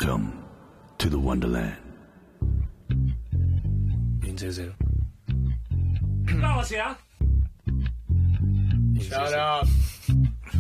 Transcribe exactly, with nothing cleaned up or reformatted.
Welcome to the Wonderland. 遠少少， 關我事啊 Shut up。